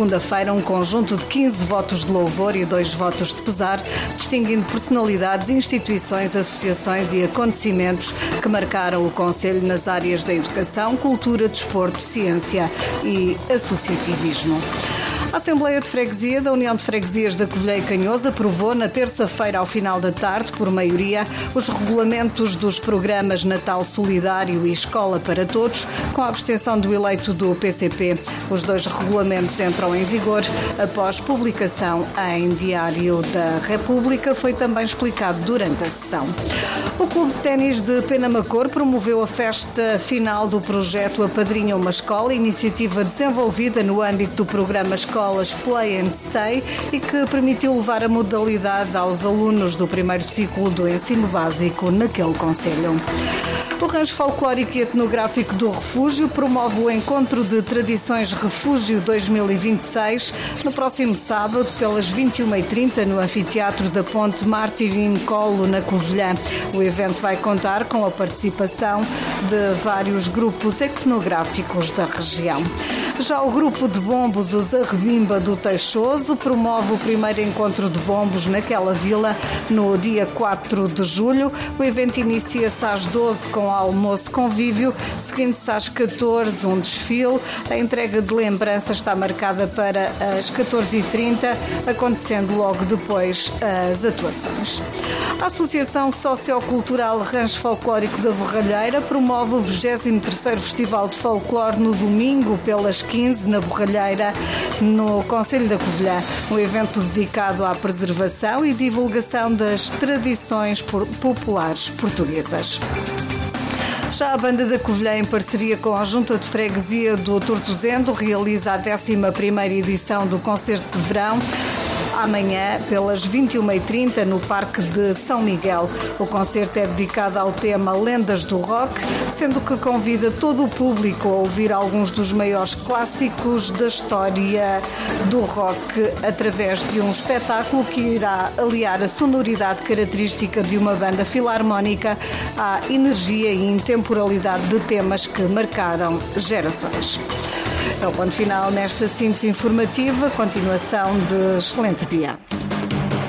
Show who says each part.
Speaker 1: segunda-feira um conjunto de 15 votos de louvor e 2 votos de pesar, distinguindo personalidades, instituições, associações e acontecimentos que marcaram o Concelho nas áreas da educação, cultura, desporto, ciência e associativismo. A Assembleia de Freguesia da União de Freguesias da Covilhã e Canhoso aprovou na terça-feira, ao final da tarde, por maioria, os regulamentos dos programas Natal Solidário e Escola para Todos, com a abstenção do eleito do PCP. Os 2 regulamentos entram em vigor após publicação em Diário da República, foi também explicado durante a sessão. O Clube de Ténis de Penamacor promoveu a festa final do projeto Apadrinha uma Escola, iniciativa desenvolvida no âmbito do programa Escolas Play and Stay e que permitiu levar a modalidade aos alunos do primeiro ciclo do ensino básico naquele concelho. O Rancho Folclórico e Etnográfico do Refúgio promove o Encontro de Tradições Refúgio 2026 no próximo sábado, pelas 21h30, no Anfiteatro da Ponte Martirim Colo, na Covilhã. O evento vai contar com a participação de vários grupos etnográficos da região. Já o grupo de bombos, os Arrebimba do Teixoso, promove o primeiro encontro de bombos naquela vila no dia 4 de julho. O evento inicia-se às 12 com almoço convívio, seguindo-se às 14 um desfile. A entrega de lembranças está marcada para as 14h30, acontecendo logo depois as atuações. A Associação Sociocultural Rancho Folclórico da Borralheira promove o 23º Festival de Folclore no domingo, pelas 15, na Borralheira, no Concelho da Covilhã. Um evento dedicado à preservação e divulgação das tradições populares portuguesas. Já a Banda da Covilhã, em parceria com a Junta de Freguesia do Tortozendo, realiza a 11ª edição do Concerto de Verão, amanhã, pelas 21h30, no Parque de São Miguel. O concerto é dedicado ao tema Lendas do Rock, sendo que convida todo o público a ouvir alguns dos maiores clássicos da história do rock, através de um espetáculo que irá aliar a sonoridade característica de uma banda filarmónica à energia e intemporalidade de temas que marcaram gerações. É o ponto final nesta síntese informativa. Continuação de excelente dia.